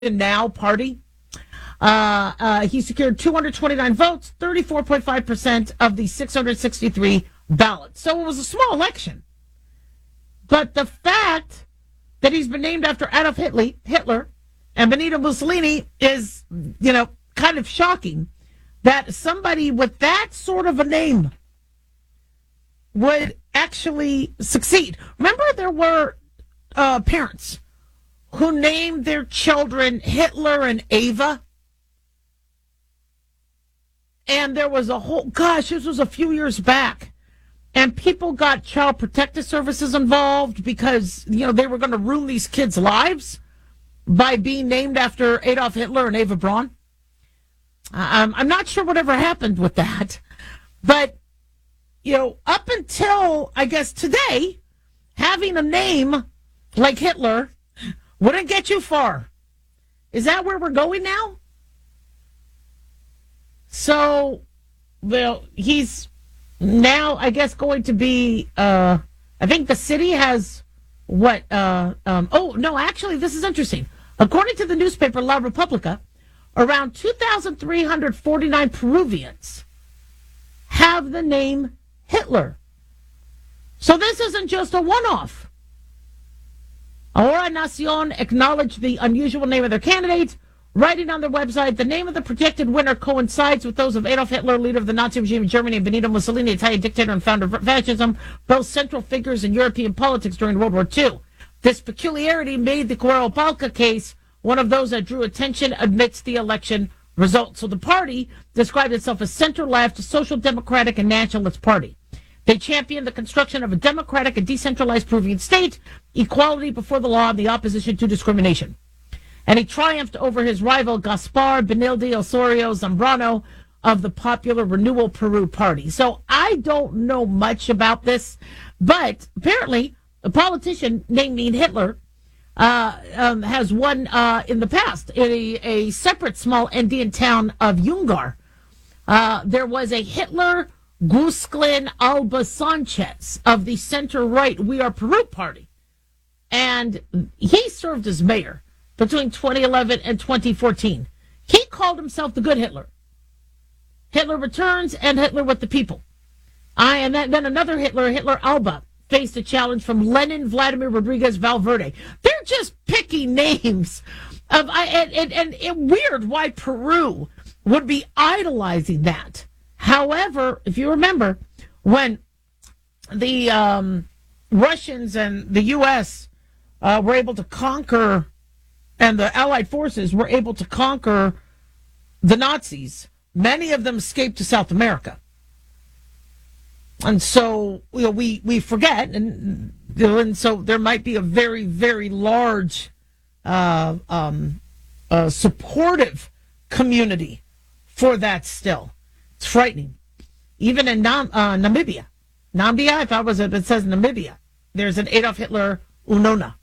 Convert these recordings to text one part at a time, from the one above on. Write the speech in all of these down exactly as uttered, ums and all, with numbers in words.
Now Party. Uh, uh, he secured two hundred twenty-nine votes, thirty-four point five percent of the six hundred sixty-three ballots. So it was a small election. But the fact that he's been named after Adolf Hitler, Hitler and Benito Mussolini is, you know, kind of shocking that somebody with that sort of a name would actually succeed. Remember, there were uh, parents who named their children Hitler and Ava. And there was a whole, gosh, this was a few years back. And people got Child Protective Services involved because, you know, they were going to ruin these kids' lives by being named after Adolf Hitler and Eva Braun. Um, I'm not sure whatever happened with that. But, you know, up until, I guess, today, having a name like Hitler wouldn't get you far. Is that where we're going now? So, well, he's now, I guess, going to be, uh, I think the city has what? Uh, um, oh, no, actually, this is interesting. According to the newspaper La Repubblica, around two thousand three hundred forty-nine Peruvians have the name Hitler. So this isn't just a one-off. Ahora Nacion acknowledged the unusual name of their candidate, writing on their website, the name of the projected winner coincides with those of Adolf Hitler, leader of the Nazi regime in Germany, and Benito Mussolini, Italian dictator and founder of fascism, both central figures in European politics during World War Two. This peculiarity made the Cuervo case one of those that drew attention amidst the election results. So the party described itself as center-left, social democratic, and nationalist party. They championed the construction of a democratic and decentralized Peruvian state, equality before the law, and the opposition to discrimination. And he triumphed over his rival Gaspar Benilde Osorio Zambrano of the Popular Renewal Peru Party. So I don't know much about this, but apparently a politician named Hitler uh, um, has won uh, in the past in a, a separate small Andean town of Yungar. Uh, there was a Hitler Gusklin Alba Sanchez of the center-right We Are Peru Party. And he served as mayor between twenty eleven and twenty fourteen. He called himself the good Hitler. Hitler returns and Hitler with the people. I and then, then another Hitler, Hitler Alba, faced a challenge from Lenin Vladimir Rodriguez Valverde. They're just picking names. Of, I, and, and, and it weird why Peru would be idolizing that. However, if you remember, when the um, Russians and the U S uh, were able to conquer, and the Allied forces were able to conquer the Nazis, many of them escaped to South America. And so, you know, we, we forget, and, and so there might be a very, very large uh, um, uh, supportive community for that still. It's frightening. Even in Nam, uh, Namibia. Namibia, I thought it was it, it says Namibia. There's an Adolf Hitler Unona.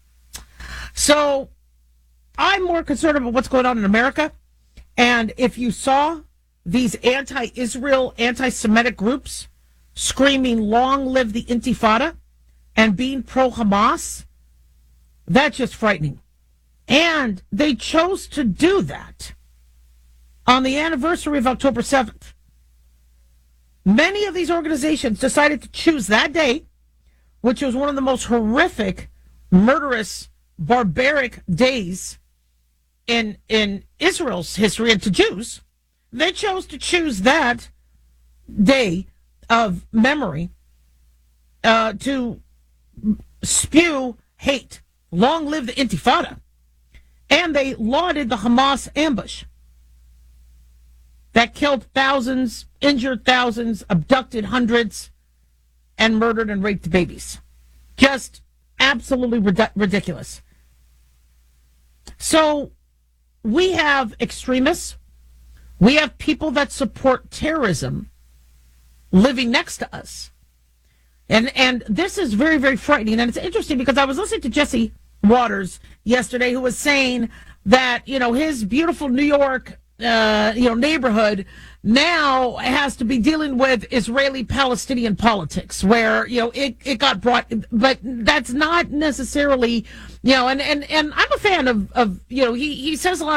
So I'm more concerned about what's going on in America. And if you saw these anti-Israel, anti-Semitic groups screaming, long live the Intifada, and being pro-Hamas, that's just frightening. And they chose to do that on the anniversary of October seventh. Many of these organizations decided to choose that day, which was one of the most horrific, murderous, barbaric days in in Israel's history, and to Jews. They chose to choose that day of memory uh, to spew hate. Long live the Intifada. And they lauded the Hamas ambush that killed thousands, injured thousands, abducted hundreds, and murdered and raped babies. Just absolutely rid- ridiculous. So we have extremists. We have people that support terrorism living next to us. And and this is very, very frightening. And it's interesting because I was listening to Jesse Waters yesterday, who was saying that, you know, his beautiful New York uh, you know, neighborhood now has to be dealing with Israeli-Palestinian politics, where you know it, it got brought, but that's not necessarily, you know, and, and, and I'm a fan of, of you know he he says a lot.